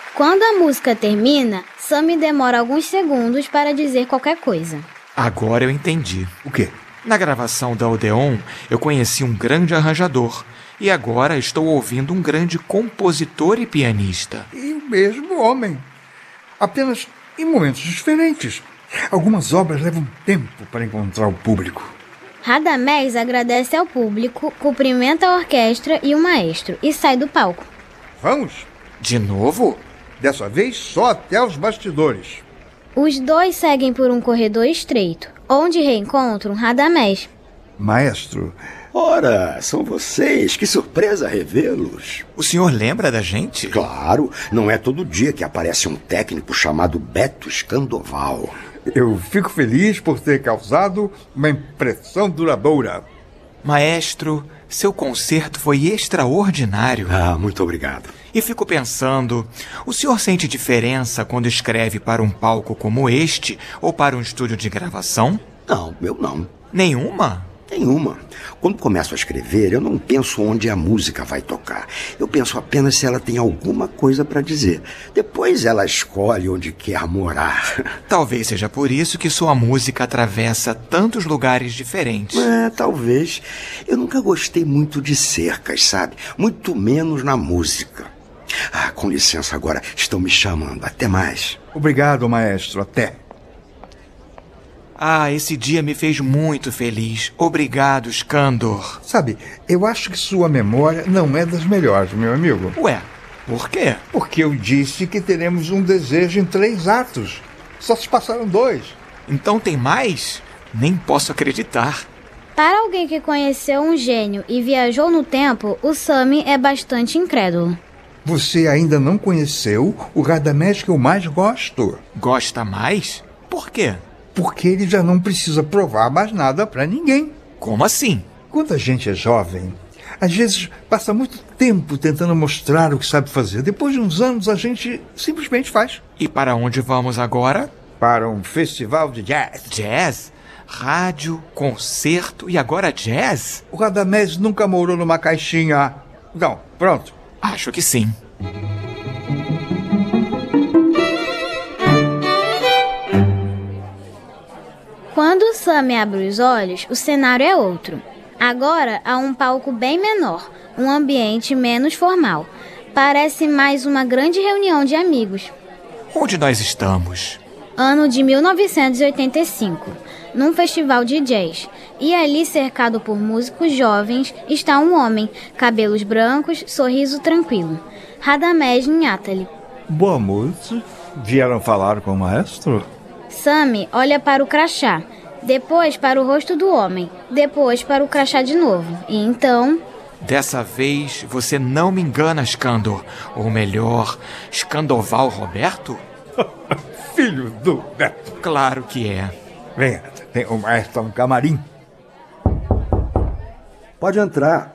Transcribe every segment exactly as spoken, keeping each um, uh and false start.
Quando a música termina, Sammy demora alguns segundos para dizer qualquer coisa. Agora eu entendi. O quê? Na gravação da Odeon, eu conheci um grande arranjador. E agora estou ouvindo um grande compositor e pianista. E o mesmo homem. Apenas em momentos diferentes. Algumas obras levam tempo para encontrar o público. Radamés agradece ao público, cumprimenta a orquestra e o maestro e sai do palco. Vamos? De novo? Dessa vez só até os bastidores. Os dois seguem por um corredor estreito, onde reencontram Radamés. Maestro... Ora, são vocês. Que surpresa revê-los. O senhor lembra da gente? Claro, não é todo dia que aparece um técnico chamado Beto Scandoval. Eu fico feliz por ter causado uma impressão duradoura. Maestro, seu concerto foi extraordinário. Ah, muito obrigado. E fico pensando, o senhor sente diferença quando escreve para um palco como este ou para um estúdio de gravação? Não, eu não. Nenhuma? Nenhuma. Quando começo a escrever, eu não penso onde a música vai tocar. Eu penso apenas se ela tem alguma coisa para dizer. Depois ela escolhe onde quer morar. Talvez seja por isso que sua música atravessa tantos lugares diferentes. É, talvez. Eu nunca gostei muito de cercas, sabe? Muito menos na música. Ah, com licença agora, estão me chamando. Até mais. Obrigado, maestro. Até. Ah, esse dia me fez muito feliz. Obrigado, Scandor. Sabe, eu acho que sua memória não é das melhores, meu amigo. Ué, por quê? Porque eu disse que teremos um desejo em três atos. Só se passaram dois. Então tem mais? Nem posso acreditar. Para alguém que conheceu um gênio e viajou no tempo, o Sammy é bastante incrédulo. Você ainda não conheceu o Radamés que eu mais gosto. Gosta mais? Por quê? Porque ele já não precisa provar mais nada pra ninguém. Como assim? Quando a gente é jovem, às vezes passa muito tempo tentando mostrar o que sabe fazer. Depois de uns anos, a gente simplesmente faz. E para onde vamos agora? Para um festival de jazz. Jazz? Rádio, concerto e agora jazz? O Radamés nunca morou numa caixinha. Não, pronto. Acho que sim. Quando Sammy abre os olhos, o cenário é outro. Agora há um palco bem menor, um ambiente menos formal. Parece mais uma grande reunião de amigos. Onde nós estamos? Ano de mil novecentos e oitenta e cinco, num festival de jazz. E ali, cercado por músicos jovens, está um homem, cabelos brancos, sorriso tranquilo. Radamés Nhatali. Boa noite. Vieram falar com o maestro? Sammy olha para o crachá, depois para o rosto do homem, depois para o crachá de novo, e então... Dessa vez você não me engana, Scandor. Ou melhor, Scandoval Roberto? Filho do Beto. Claro que é. Venha, tem o maestro no camarim. Pode entrar.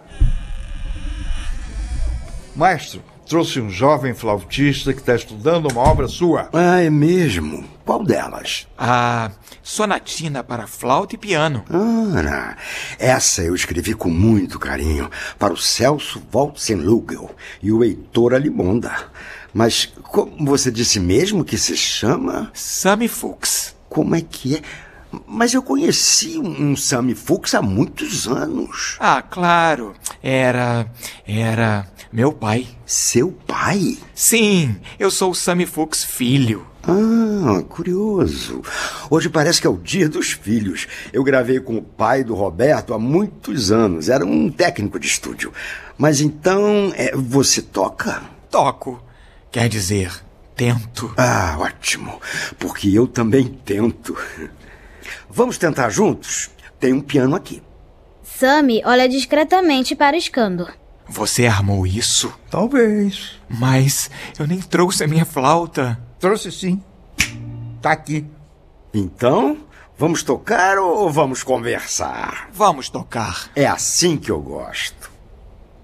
Maestro, trouxe um jovem flautista que está estudando uma obra sua. Ah, é mesmo? Qual delas? A sonatina para flauta e piano. Ah, essa eu escrevi com muito carinho para o Celso Waltzenlugel e o Heitor Alimonda. Mas como você disse mesmo que se chama? Sammy Fuchs. Como é que é? Mas eu conheci um Sammy Fuchs há muitos anos. Ah, claro. Era... era... meu pai. Seu pai? Sim, eu sou o Sammy Fuchs filho. Ah, curioso. Hoje parece que é o dia dos filhos. Eu gravei com o pai do Roberto há muitos anos. Era um técnico de estúdio. Mas então, é, você toca? Toco. Quer dizer, tento. Ah, ótimo. Porque eu também tento. Vamos tentar juntos? Tem um piano aqui. Sammy olha discretamente para Scandor. Você armou isso? Talvez. Mas eu nem trouxe a minha flauta. Trouxe sim. Tá aqui. Então, vamos tocar ou vamos conversar? Vamos tocar. É assim que eu gosto.